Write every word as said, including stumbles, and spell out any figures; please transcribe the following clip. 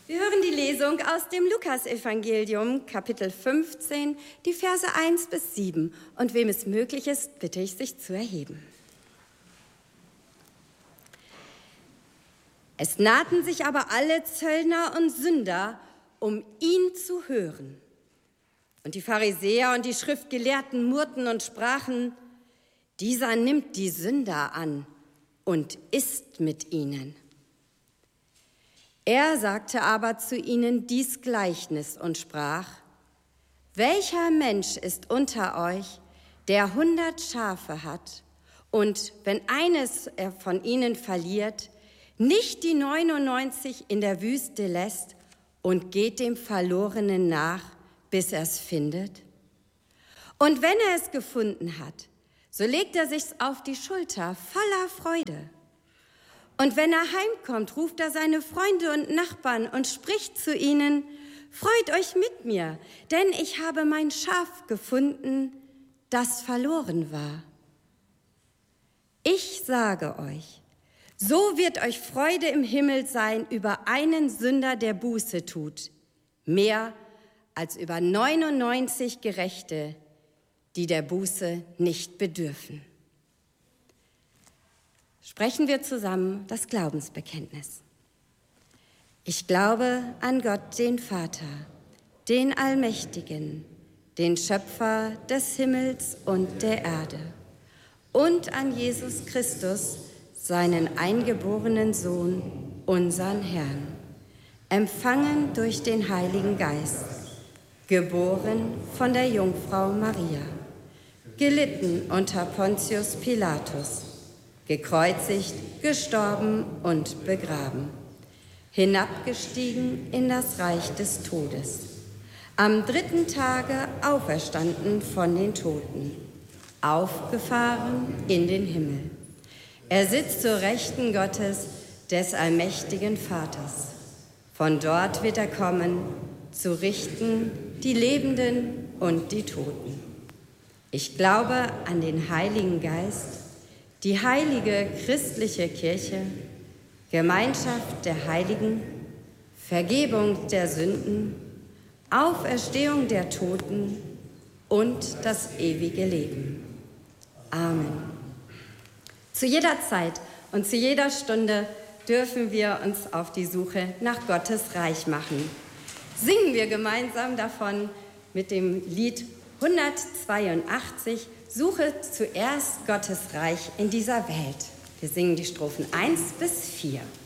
Wir hören die Lesung aus dem Lukasevangelium, Kapitel fünfzehn, die Verse eins bis sieben. Und wem es möglich ist, bitte ich, sich zu erheben. Es nahten sich aber alle Zöllner und Sünder, um ihn zu hören. Und die Pharisäer und die Schriftgelehrten murrten und sprachen: Dieser nimmt die Sünder an und isst mit ihnen. Er sagte aber zu ihnen dies Gleichnis und sprach: Welcher Mensch ist unter euch, der hundert Schafe hat, und wenn eines er von ihnen verliert, nicht die neunundneunzig in der Wüste lässt und geht dem Verlorenen nach, bis er es findet? Und wenn er es gefunden hat, so legt er sich's auf die Schulter voller Freude. Und wenn er heimkommt, ruft er seine Freunde und Nachbarn und spricht zu ihnen: Freut euch mit mir, denn ich habe mein Schaf gefunden, das verloren war. Ich sage euch, so wird euch Freude im Himmel sein über einen Sünder, der Buße tut, mehr als über neunundneunzig Gerechte, die der Buße nicht bedürfen. Sprechen wir zusammen das Glaubensbekenntnis. Ich glaube an Gott, den Vater, den Allmächtigen, den Schöpfer des Himmels und der Erde, und an Jesus Christus, seinen eingeborenen Sohn, unseren Herrn, empfangen durch den Heiligen Geist, geboren von der Jungfrau Maria, gelitten unter Pontius Pilatus, gekreuzigt, gestorben und begraben, hinabgestiegen in das Reich des Todes, am dritten Tage auferstanden von den Toten, aufgefahren in den Himmel. Er sitzt zur Rechten Gottes, des allmächtigen Vaters. Von dort wird er kommen, zu richten die Lebenden und die Toten. Ich glaube an den Heiligen Geist, die heilige christliche Kirche, Gemeinschaft der Heiligen, Vergebung der Sünden, Auferstehung der Toten und das ewige Leben. Amen. Zu jeder Zeit und zu jeder Stunde dürfen wir uns auf die Suche nach Gottes Reich machen. Singen wir gemeinsam davon mit dem Lied hundertzweiundachtzig, Suche zuerst Gottes Reich in dieser Welt. Wir singen die Strophen eins bis vier.